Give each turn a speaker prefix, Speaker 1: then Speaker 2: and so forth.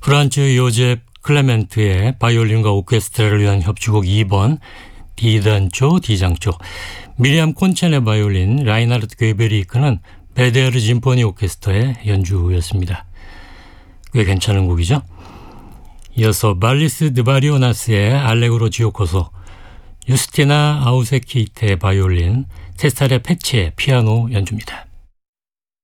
Speaker 1: 프란츠 요제프 클레멘트의 바이올린과 오케스트라를 위한 협주곡 2번 D단조, D장조, 미리암 콘첸의 바이올린, 라이나르트 괴베리 이끄는 베데르 짐포니 오케스트라의 연주였습니다. 꽤 괜찮은 곡이죠. 이어서 발리스 드바리오나스의 알레그로 지오코소, 유스티나 아우세키테의 바이올린, 세스타레 페치의 피아노 연주입니다.